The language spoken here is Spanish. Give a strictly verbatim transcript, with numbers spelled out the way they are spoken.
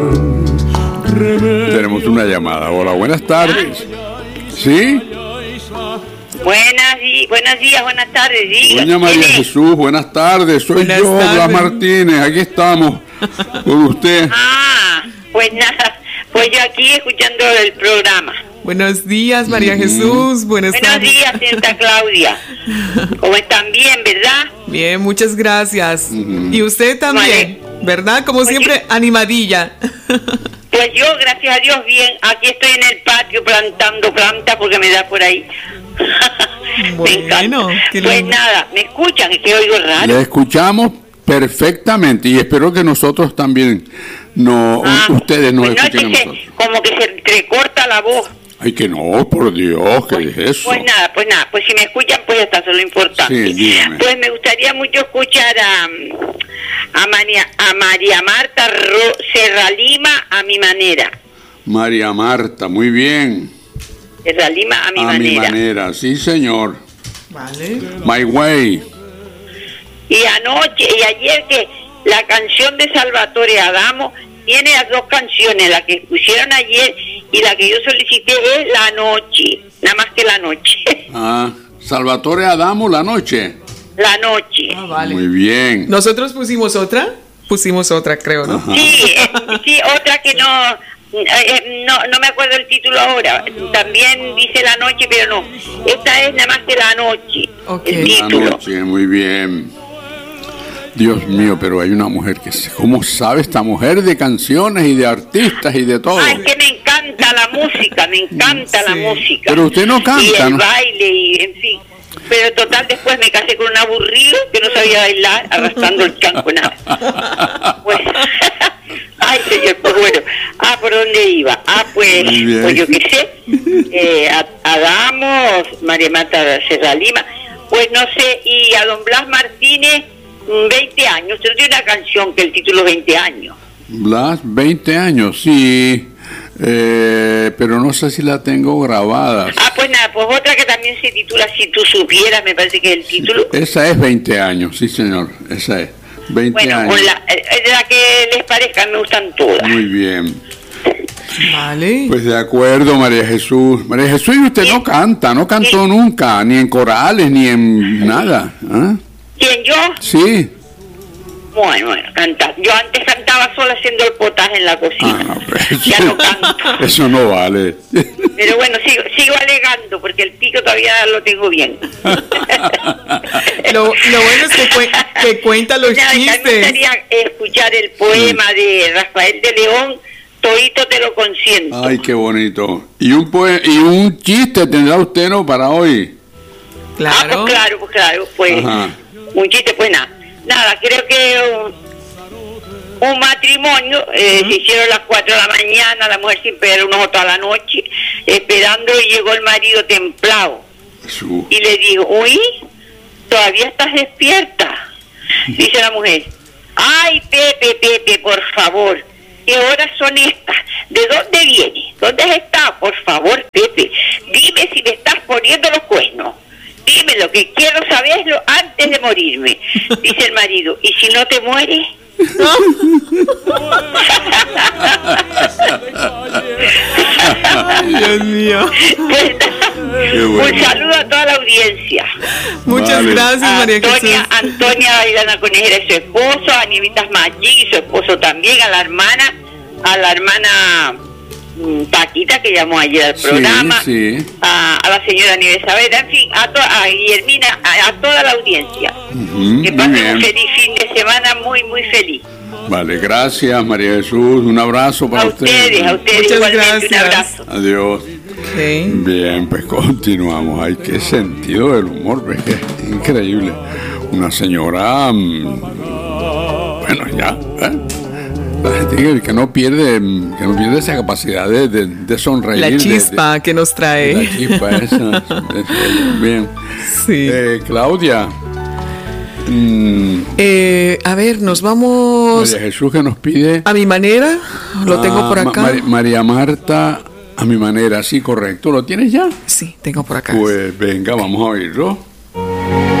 Tenemos una llamada. Hola, buenas tardes. ¿Sí? Buenas, buenos días, buenas tardes. Diga. Doña María Jesús, buenas tardes. Soy buenas yo, tardes. Blas Martínez. Aquí estamos con usted. Ah, pues nada, pues yo aquí escuchando el programa. Buenos días, María Jesús. Buenas Buenos tardes. días, señorita Claudia. ¿Cómo están? Bien, ¿verdad? Bien, muchas gracias. Uh-huh. Y usted también, Vale. ¿verdad? Como Pues siempre, yo- animadilla. Pues yo, gracias a Dios, bien. Aquí estoy en el patio plantando plantas porque me da por ahí. Me Bueno, encanta. qué Pues lindo. nada, ¿me escuchan? Es que oigo raro. Le escuchamos perfectamente y espero que nosotros también, no, Ah, ustedes nos pues no, es escuchen a que se- nosotros. como que se entrecorta la voz. Ay, que no, por Dios, ¿qué es eso? Pues nada, pues nada, pues si me escuchan, pues ya está, eso es lo importante. Sí, dígame. Pues me gustaría mucho escuchar a, a, María, a María Marta Ro- Serra Lima a mi manera. María Marta, muy bien. Serra Lima a mi a manera. mi manera, sí, señor. Vale. My way. Y anoche y ayer que la canción de Salvatore Adamo tiene las dos canciones, la que pusieron ayer y la que yo solicité es La Noche, nada más que La Noche. Ah, Salvatore Adamo, La Noche. La Noche. Ah, vale. Muy bien. Nosotros pusimos otra. Pusimos otra, creo, ¿no? Ajá. Sí, eh, sí, otra que no, eh, no, no me acuerdo el título ahora. También dice La Noche, pero no. Esta es nada más que La Noche. Ok. El La título. Noche, muy bien. Dios mío, pero hay una mujer que, se- ¿cómo sabe esta mujer de canciones y de artistas y de todo? Ah, es que me encanta la música, me encanta la Sí. música. Pero usted no canta, Y el ¿no? baile, y en fin. Pero total, después me casé con un aburrido que no sabía bailar, arrastrando el chanco, nada. Pues, ay, señor, pues bueno. Ah, ¿por dónde iba? Ah, pues, Muy bien. pues yo qué sé. Eh, a- Adamos, María Marta Serra Lima, pues no sé, y a don Blas Martínez, mm, veinte años. Usted tiene una canción que el título es veinte años. Blas, veinte años, sí. Eh, pero no sé si la tengo grabada. Ah, pues nada, pues otra que también se titula Si tú supieras, me parece que es el título. Esa es veinte años, sí, señor. Esa es. veinte Bueno, años. con la, eh, la que les parezca, me gustan todas. Muy bien. Vale. Pues de acuerdo, María Jesús. María Jesús, y usted no canta, no cantó nunca, ni en corales, ni en nada. ¿Ah? ¿Quién, yo? Sí. Bueno, bueno, cantar. Yo antes cantaba sola haciendo el potaje en la cocina. Ah, pues, Ya no canto. eso no vale. Pero bueno, sigo, sigo alegando porque el pico todavía lo tengo bien. Lo, lo bueno es que, cue- que cuenta los Nada, también me chistes. gustaría escuchar el poema de Rafael de León, Todito te lo consiento. Ay, qué bonito. Y un poe- y un chiste tendrá usted, ¿no? Para hoy. Ah, Claro. pues claro, pues claro, pues Ajá. un chiste, pues nada. Nada, creo que un, un matrimonio, eh, se hicieron las cuatro de la mañana, la mujer sin pegar unos toda la noche, esperando y llegó el marido templado. Su- Y le dijo, uy, ¿todavía estás despierta? Dice la mujer, ay, Pepe, Pepe, por favor, ¿qué horas son estas? ¿De dónde vienes? ¿Dónde has estado? Por favor, Pepe, dime si me estás poniendo los cuernos. Dime lo que quiero saberlo antes de morirme. Dice el marido, ¿y si no te mueres? Ay, Dios mío. Pues, Qué bueno. un saludo a toda la audiencia. Muchas Vale. gracias, A María Jesús. Antonia, Antonia Bailana Conejera y su esposo, a Nivitas Maggi y su esposo también, a la hermana, a la hermana mm, Paquita que llamó ayer al Sí, programa, sí. A, a la señora Nieves Saavedra, en fin, a, to- a Guillermina, a, a toda la audiencia. Ujú, Que muy pasen bien. un feliz fin de semana, muy, muy feliz. Vale, gracias, María Jesús. Un abrazo para A usted. ustedes, a ustedes Muchas igualmente, gracias. un abrazo. Adiós. Ok. Bien, pues continuamos. Ay, qué sentido del humor, pues, que es increíble. Una señora, mm, bueno, ya, ¿eh? La gente que, que no pierde, mm, que no pierde esa capacidad de, de, de sonreír. La de- chispa que nos de- trae. la chispa esa. es- Bien. Sí. Eh, Claudia, mm, Eh, a ver, nos vamos María Jesús que nos pide. a mi manera. Lo tengo Ah, por Ma- acá. Mari- María Marta, a mi manera, sí, correcto. ¿Lo tienes ya? Sí, tengo por acá. Pues venga, vamos a oírlo.